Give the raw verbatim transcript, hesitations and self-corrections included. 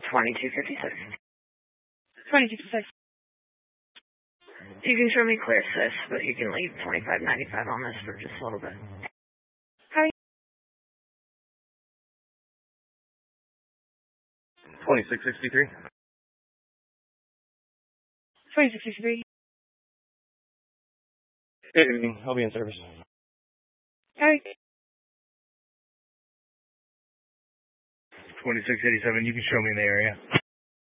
twenty-two fifty-six. twenty-two fifty-six. You can show me clear sis, but you can leave twenty-five ninety-five on this for just a little bit. Hi. twenty-six sixty-three. twenty-six sixty-three. Good evening. I'll be in service. Hi. twenty-six eighty-seven. You can show me in the area.